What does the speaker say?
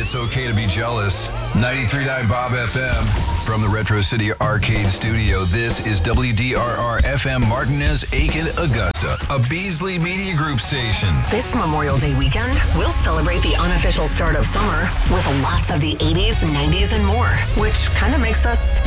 It's okay to be jealous. 93.9 Bob FM. From the Retro City Arcade Studio, this is WDRR FM Martinez, Aiken, Augusta, a Beasley Media Group station. This Memorial Day weekend, we'll celebrate the unofficial start of summer with lots of the 80s, 90s, and more, which kind of makes us